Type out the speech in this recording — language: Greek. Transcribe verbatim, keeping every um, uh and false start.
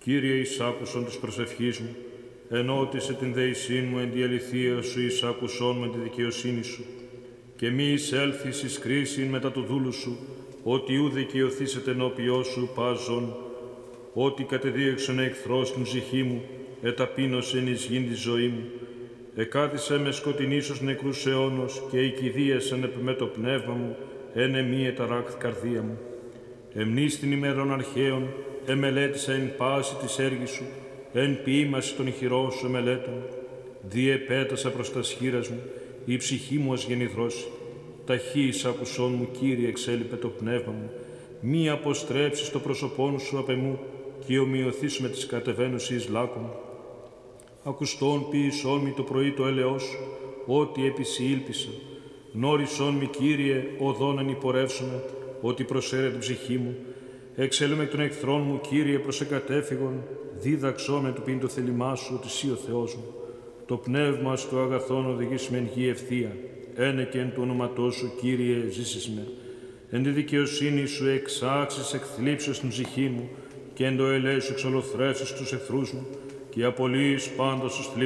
Κύριε, εισάκουσον της προσευχής μου, ενώτισε την δεησήν μου εν τη αληθεία σου, εισάκουσον με τη δικαιοσύνη σου, και μη εισέλθεις εις κρίσιν μετά του δούλου σου, ότι ου δικαιωθήσετε ενώπιό σου πάζον, ότι κατεδίωξον εχθρός την ψυχή μου, εταπείνωσεν εις γην τη ζωή μου, εκάθισε με σκοτεινήσος νεκρούς αιώνος και οικηδίασαν επ' με το πνεύμα μου, ένε μη εταράκθ καρδία μου. Εμνείς την ημέρων αρχαίων, εμελέτησα εν πάση της έργης σου, εν ποίημαση των ηχηρών σου εμελέτων. Διεπέτασα προς τα σχήρας μου, η ψυχή μου ως γεννηθρώση. Ταχύ εισάκουσόν μου, Κύριε, εξέλιπε το πνεύμα μου, μη αποστρέψεις το πρόσωπόν σου απ' εμού, και ομοιωθείς με τις κατεβαίνουσις λάκων. Ακουστόν ποιησόν μη το πρωί το έλεος σου, ότι επισή ήλπισα. Γνώρισόν μη, Κύριε, οδόν εν υπορεύσομαι, ότι προσέρε την ψυχή μου. Εξέλουμε εκ των εχθρών μου, Κύριε, προς εκατέφυγον, δίδαξό με του πίν το θέλημά σου, ότι σύ ο Θεός μου. Το πνεύμα σου αγαθόν οδηγείς με εν γη ευθεία, ένε και εν του όνοματός σου, Κύριε, ζήσεις με. Εν τη δικαιοσύνη σου εξάξεις εκθλίψεις την ψυχή μου, και εν το ελέη σου εξολοθρεύσεις τους εχθρούς μου, και απολύεις πάντως τους θλίψεις